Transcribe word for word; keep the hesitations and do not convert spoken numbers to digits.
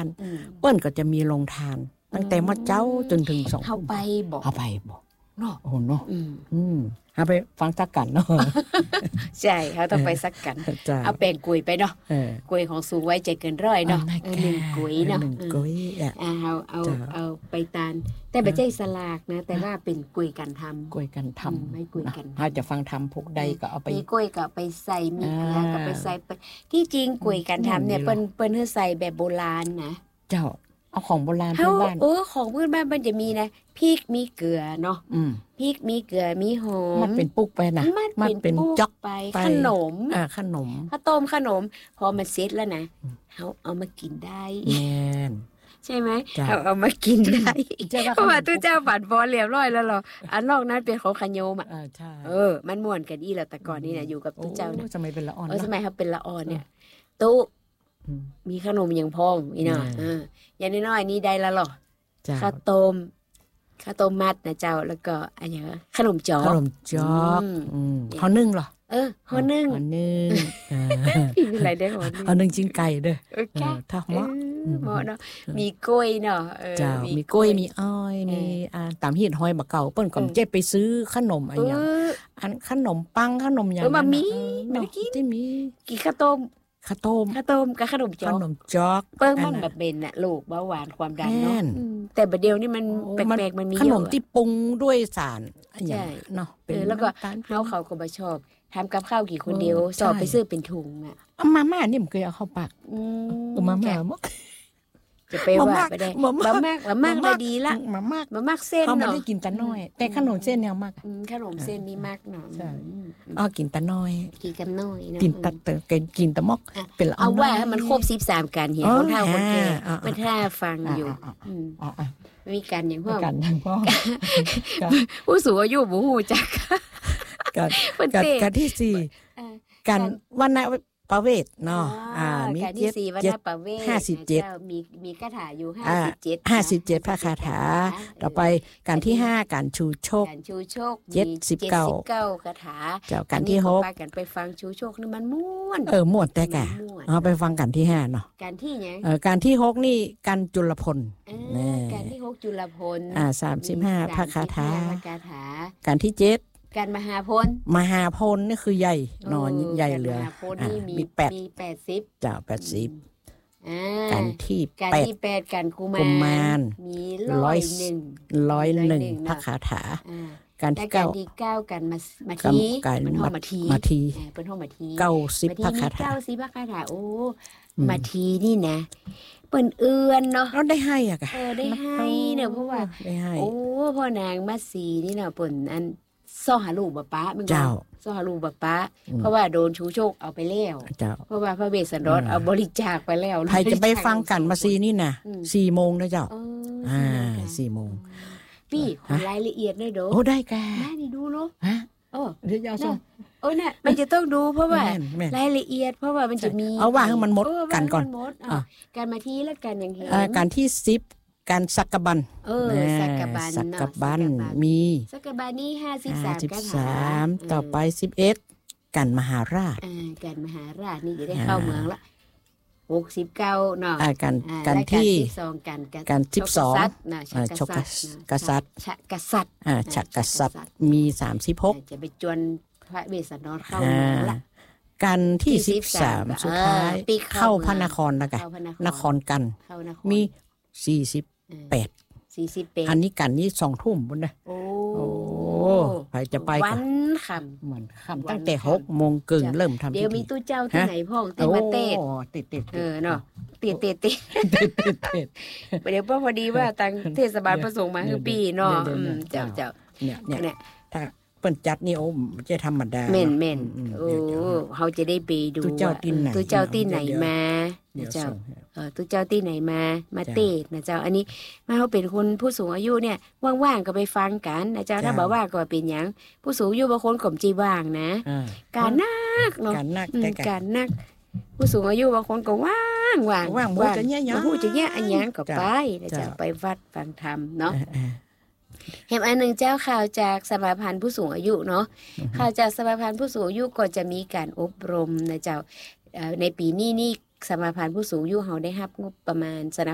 านเปิ้นก็จะมีโรงทานตั้งแต่มื้อเจ้าจนถึงสองเฮาไปบ่เฮาไปบ่เนาะโอ้เนาะอืมอืมเฮาไปฟังจักกันเนาะใช่เฮาต้องไปสักกันเอาแป้งกุยไปเนาะเออกล้วยของสูงไว้ใจเกินร้อยเนาะเออหนึ่งกล้วยเนาะหนึ่งกล้วยอ่ะอ่าเอาเอาเอาไปตาลแต่บ่ใช่สลากนะแต่ว่าเป็นกล้วยกันทำกล้วยกันทำอืมไม่กล้วยกันเฮาจะฟังทำพวกใดก็เอาไปมีกล้วยก็ไปใส่มีเกลืออ่าก็ไปใส่ไปที่จริงกล้วยกันทำเนี่ยอืมเปิ้นเปิ้นให้ใส่แบบโบราณนะเจ้าเอาของโบราณเฮาพื้นบ้านเออของพื้นบ้านมันจะมีนะพริกมีเกลือเนาะอืมพริกมีเกลือมีหอมมันเป็นปุกไปนะมันเป็นปุ๊จ๊อกกไปไปขนมอ่าขนมข้าวต้มขนม พอมันเสร็จแล้วนะเฮาเอามากินได้แม่นใช่ไหมจ้ะเอาเอามากินได้เจ้าว่าเพราะว่าขนมตู้เจ้าบัตรบอลเรียบร้อยแล้วเหรออันนอกนั้นเป็นของขยมอ่ะอ่าใช่เออ มันม่วนกันอีแล้วแต่ก่อนนี่นะอยู่กับตู้เจ้านะโอ้สมัยเป็นละอ่อนเออสเนาะมัยเขาเป็นละอ่อนเนี่ยตู้อืมมีขนมอย่างพองอีน่ะอืมเอออย่างน้อยๆนี่ได้ละหรอเจ้าข้าวต้มข้าวต้มมัดนะเจ้าแล้วก็อันอย่างขนมจอขกนมจอกอืมอืมเฮานึ่งเหรอเออห่อนึ่งเฮานึ่งอ่าพี่เป็นไรได้ห่อนึ่งเฮานึ่งจิ้งไก่เด้อเออจ้ะเออถ้าเหมาะเออเหมาะเนาะมีกล้วยเนาะเออเจ้ามีกล้วยมีอ้อยมีอ่าตามเฮ็ดหอยบะเก่าเปิ้นก็เจ็บไปซื้อขนมอันเอหยังออันขนมปังขนมหยังเออมามีเนาะไม่ได้กินที่มีกินข้าวต้มข้าวต้มข้าวต้มกับขนมจขอกนมจอกเปิ้งมันอัแบบเป็นน่ะลูกเบาหวานความดันแม่เนาะนอืมแต่บัดเดียวนี่มันโอ้แปลกๆมันมีขนมเยอะที่ปรุงด้วยสารอันหยังใช่เนาะเออแล้วก็น้ำตาลเฮาเขาก็บ่ชอบทำกับข้าวกี่คนเดียวเออสอบใช่ไปซื้อเป็นถุงอ่ะเอามาม่านี่มันเคยเอาเข้าปากอืมเออมาม่าจ้ะมกจะไปว่าไปได้มามามากละมากละดีละมามากมามากเส้นเขาไม่เนาะได้กินแต่น้อย แต่ขนมเส้นเนี่ยมากอืมขนมเส้นนี่มากเนาะใช่อืมอ๋อกินแต่น้อยกินกันน้อยเนาะกินแต่เตอกินกินแต่มอกอ่ะเป็นละเอาว่าน้ยให้มันครบสิบสามการเหี่ยอ๋อคนเฒ่าคนแก่อ่าอ่ามันถ้าฟังอยู่อ่าอ่าอืมอ๋ออ่ะมีการอย่างพ่อกันทั้งพ่อกันผู้สูงอายุบ่ฮู้จักกันเพิ่นกันเต้กันที่สี่เออกันวันนะประเวทเนาะอ่ามีการเจ็ที่ดสี่วันเจ็ดประเวศห้าสิบเจ็ดนะจ้ามีมีคาถาอยู่ห้าอ่าสิบเจ็ดห้าสิบเจ็ดพระคาถา ต่อไปการที่ห้าการชูโชคการชูโชคเจ็ดสิบเก้าจ็ดสิบเก้าคาถาเจ้าการที่หกอันนี้ก็พากันไปฟังชูโชคนี่มันม่วนเออหมวดแต่แกม่วนเอาไปฟังกันที่ห้าเนาะการที่หยังเออการที่หกนี่การจุลพลเอแน่อการที่หกจุลพลอ่าสามสิบห้าพระคาถาสมสิบห้พระคาถาการที่เจ็ดการมหาพลมหาพลนี่คือใหญ่นอนเใหญ่เหลือการมหาพลอ่านี่มีมีแปดมีแปดสิบเจ้าแปดสิบอ่าการที่การแปดที่แปดการกุมารกุมารมีร้ร้ออย ยหนึ่งร้อยหนึ่งร้อยหนึ่งพระคาถาอ่าการและที่กาเก้ารที่เก้ากันมามาการทีการเป็นห้องมาทีมาทีเออเป็นห้องมาทีเก้าสิบมาทีพระคามีถาเก้าสิบพระคาถาโอ้อืมมาทีนี่นะเปิ้นเอือนเนาะเราได้ให้อะกะเออได้ให้เนอะเพราะว่าได้ให้โอ้พ่อนางมาสีนี่เนาะเปิ้นอันซ่อหาลูกบ่ป้ามึงเจ้าซ่อหาลูกบ่ป้าอืมเพราะว่าโดนชูโชคเอาไปแล้วเจ้าเพราะว่าพระเวสสันดรอืมเอาบริจาคไปแล้วใครจะไปฟังกันมาซีนี่นะอืมสี่โมงนะเจ้าเอออ่าสี่สี่โมงพี่ขอฮะรายละเอียดหน่อยเด้อโอ้ได้กะได้นี่ดูเนาะฮะโอ้เดี๋ยวจะเอาส่งโอ้น่ะมันจะต้องดูเพราะว่าแม่นแม่นรายละเอียด เพราะว่ามันจะมีเอาว่าให้มันหมดเกันก่อนว่าให้มัหมดอ่ะอ่ะการมาที่และการอย่างเห็นอ่าการที่สิบการสักกะบันเออสักกะบันสักเนาะกะบันสักกะบันมีสักกะบานี่ห้าสิบห้าสามสิบคาถาสามต่อไปสิบเอ็ดกันมหาราชอ่าการมหาราชนี่จะได้อ่าเข้าเมืองละหกสิบเก้าเนาะอ่าการอ่าการและที่สองการการสิบสองชกษัตริย์นะอ่าชกษัตริย์ชกนะชกษัตริย์อ่าฉักกษัตริย์มีสามสิบหกจะไปจวนพระเวสสันดรเข้าอ่าเมืองละกันที่ที่สิบสามสิบสามสุดท้ายเออปีเข้าเข้าเมืองพระนครแล้วกันเข้าพระนครนครกันเข้านครมีสี่สิบแปดสี่สิบแปดอันนี้กันนี่สองทุ่มบุญนะโอ้โอ้ใครจะไปก่อนวันคเหมือนวันคำตั้งแต่ค่ำหกโมงกึ่งเริ่มทำำเดี๋ยวมีพิธีตู้เจ้าที่ฮะไหนพ่องเต้นมาเต้นโอ้ติดติดเออเนาะเต้นเต้นเต้นติดติดติดเดี๋ยวพอดีว่าทางเทศบาลประสงค์มาคือปีเนาะเดี๋ยวอืมเดี๋เจ้ายวเจ้าเนี่ยเนี่ยเนี่ยถ้าเปิ้นจัดนี่โอ้ไม่ใช่ธรรมดาเม่นอะเม่นอืมโอ้เดี๋ยวเดี๋ยวเขาจะได้ไปดูตู้เจ้าที่ไหนตู้เจ้าที่ไหนเดี๋ยวมาเดี๋ยวเจ้าส่งให้เออตู้เจ้าที่ไหนมามาจ้ะเต้นนะเจ้าอันนี้มาเขาเป็นคนผู้สูงอายุเนี่ยว่างๆก็ไปฟังกันนะเจ้าจ้ะถ้าบอกว่าก็เป็นหยังผู้สูงอายุบางคนก็มจีว่างนะอ่าการนักเนาะการนักอืมแต่การนัก ผู้สูงอายุบางคนก็ว่างว่างว่างบ่จะแย่หยังบ่ฮู้จะแย่อันหยังก็จ้ะไปนะเจ้าจ้ะไปวัดฟังธรรมเนาะอ่าอ่าเห็นอันหนึ่งเจ้าข่าวจากสมาพันธ์ผู้สูงอายุเนาะข่าวจากสมาพันธ์ผู้สูงอายุก็จะมีการอบรมนะเจ้าเอ่อในปีนี้นี่สมาพันธ์ผู้สูงอายุเราได้รับงบประมาณสนับ